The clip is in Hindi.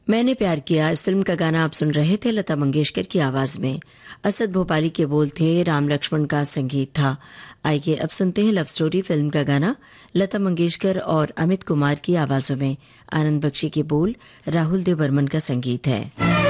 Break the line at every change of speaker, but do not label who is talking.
मैंने प्यार किया। इस फिल्म का गाना आप सुन रहे थे लता मंगेशकर की आवाज में। असद भोपाली के बोल थे, राम लक्ष्मण का संगीत था। आइए अब सुनते हैं लव स्टोरी फिल्म का गाना लता मंगेशकर और अमित कुमार की आवाजों में। आनंद बख्शी के बोल, राहुल देव बर्मन का संगीत है।